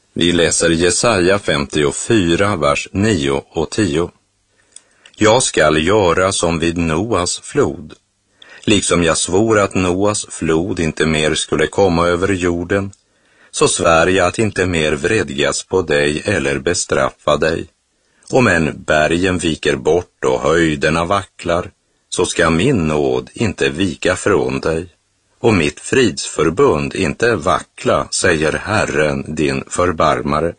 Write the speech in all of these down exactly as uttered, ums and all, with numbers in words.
Vi läser Jesaja femtiofyra, vers nio och tio. Jag skall göra som vid Noas flod. Liksom jag svor att Noas flod inte mer skulle komma över jorden, så svär jag att inte mer vredgas på dig eller bestraffa dig. Om än bergen viker bort och höjderna vacklar, så ska min nåd inte vika från dig, och mitt fridsförbund inte vackla, säger Herren din förbarmare.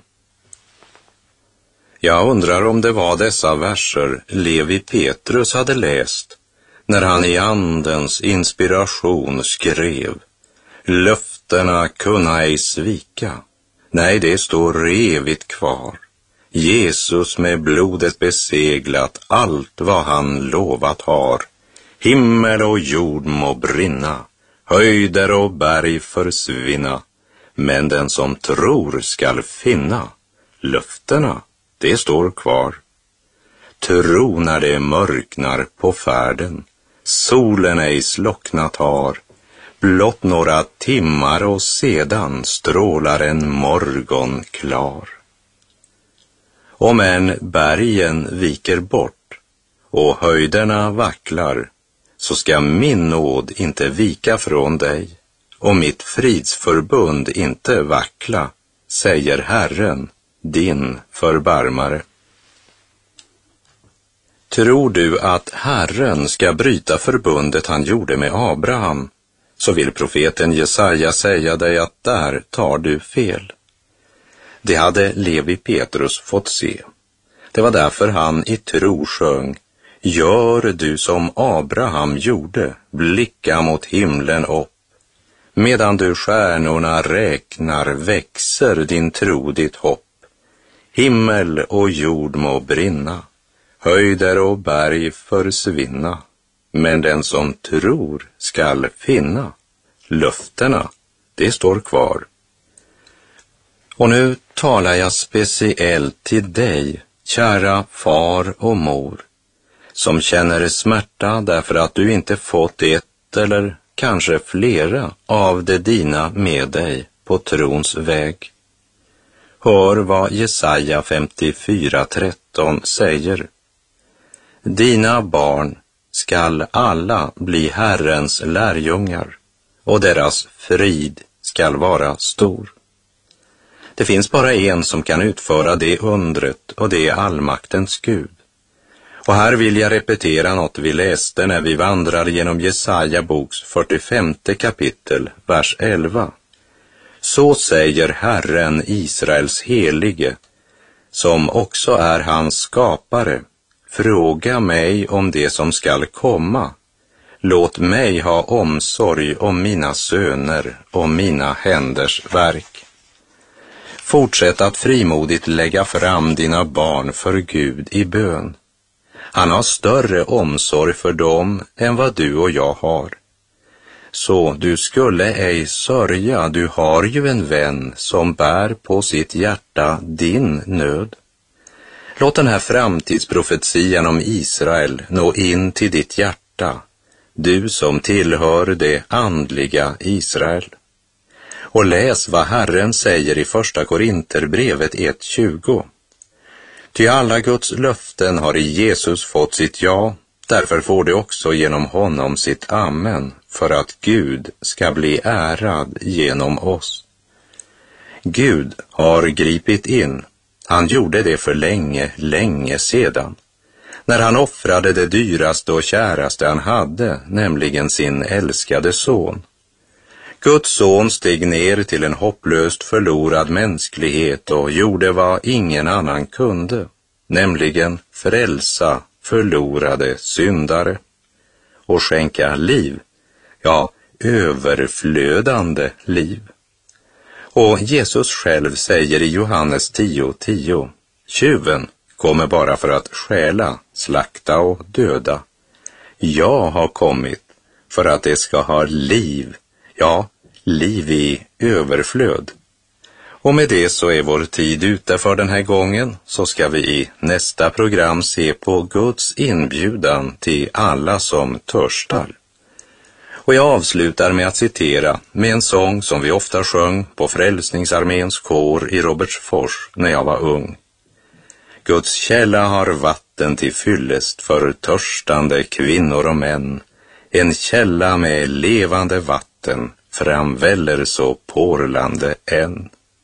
Jag undrar om det var dessa verser Levi Petrus hade läst när han i andens inspiration skrev: löftena kunna ej svika, nej, det står evigt kvar. Jesus med blodet beseglat allt vad han lovat har. Himmel och jord må brinna, höjder och berg försvinna, men den som tror skall finna. Löftena, det står kvar. Tro när det mörknar på färden, solen ej slocknat har, blott några timmar och sedan strålar en morgon klar. Om än bergen viker bort och höjderna vacklar, så ska min nåd inte vika från dig, och mitt fridsförbund inte vackla, säger Herren, din förbarmare. Tror du att Herren ska bryta förbundet han gjorde med Abraham, så vill profeten Jesaja säga dig att där tar du fel. Det hade Levi Petrus fått se. Det var därför han i tro sjöng: gör du som Abraham gjorde, blicka mot himlen upp. Medan du stjärnorna räknar växer din tro ditt hopp. Himmel och jord må brinna, höjder och berg försvinna, men den som tror skall finna. Löftena, det står kvar. Och nu talar jag speciellt till dig, kära far och mor, som känner smärta därför att du inte fått ett eller kanske flera av det dina med dig på trons väg. Hör vad Jesaja femtiofyra tretton säger. Dina barn skall alla bli Herrens lärjungar, och deras frid skall vara stor. Det finns bara en som kan utföra det undret, och det är allmaktens Gud. Och här vill jag repetera något vi läste när vi vandrar genom Jesaja boks fyrtiofemte kapitel, vers elva. Så säger Herren, Israels helige, som också är hans skapare: fråga mig om det som skall komma. Låt mig ha omsorg om mina söner, om mina händers verk. Fortsätt att frimodigt lägga fram dina barn för Gud i bön. Han har större omsorg för dem än vad du och jag har. Så du skulle ej sörja, du har ju en vän som bär på sitt hjärta din nöd. Låt den här framtidsprofetian om Israel nå in till ditt hjärta, du som tillhör det andliga Israel. Och läs vad Herren säger i första Korinterbrevet ett tjugo. Ty alla Guds löften har i Jesus fått sitt ja, därför får det också genom honom sitt amen, för att Gud ska bli ärad genom oss. Gud har gripit in. Han gjorde det för länge, länge sedan, när han offrade det dyraste och käraste han hade, nämligen sin älskade son. Guds son steg ner till en hopplöst förlorad mänsklighet och gjorde vad ingen annan kunde, nämligen frälsa förlorade syndare och skänka liv, ja, överflödande liv. Och Jesus själv säger i Johannes tio tio, tjuven kommer bara för att stjäla, slakta och döda. Jag har kommit för att det ska ha liv, ja, liv i överflöd. Och med det så är vår tid ute för den här gången, så ska vi i nästa program se på Guds inbjudan till alla som törstar. Och jag avslutar med att citera med en sång som vi ofta sjöng på Frälsningsarméns kår i Robertsfors när jag var ung. Guds källa har vatten till fyllest för törstande kvinnor och män. En källa med levande vatten framväller så porlande än.